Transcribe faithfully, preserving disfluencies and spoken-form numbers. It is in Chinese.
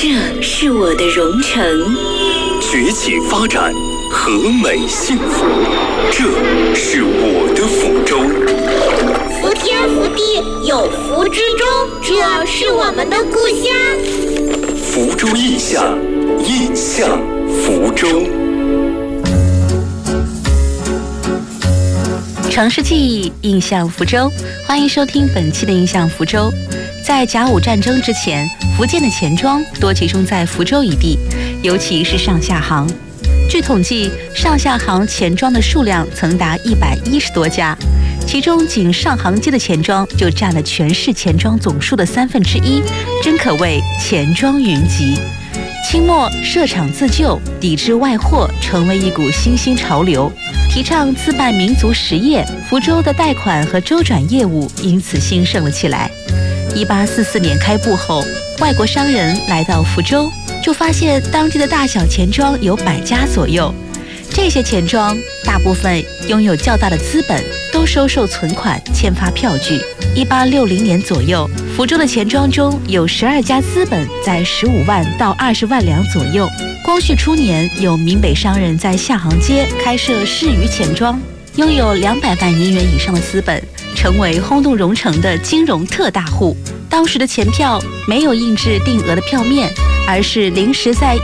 这是我的蓉城， 崛起发展，和美幸福，这是我的福州。 福天福地有福之州，这是我们的故乡。 福州印象，印象福州。 城市记忆，印象福州。欢迎收听本期的印象福州。在甲午战争之前，福建的钱庄多集中在福州一地，尤其是上下行。据统计，上下行钱庄的数量曾达一百一十多家，其中仅上行街的钱庄就占了全市钱庄总数的三分之一，真可谓钱庄云集。清末设厂自救，抵制外货，成为一股新兴潮流。提倡自办民族实业，福州的贷款和周转业务因此兴盛了起来。一八四四年开埠后，外国商人来到福州，就发现当地的大小钱庄有百家左右。这些钱庄大部分拥有较大的资本，都收受存款，签发票据。一八六零年左右，福州的钱庄中有十二家资本在十五万到二十万两左右。光绪初年，有闽北商人在下行街开设市余钱庄，拥有两百万银元以上的资本，成为轰动蓉城的金融特大户。当时的钱票没有印制定额的票面，而是临时在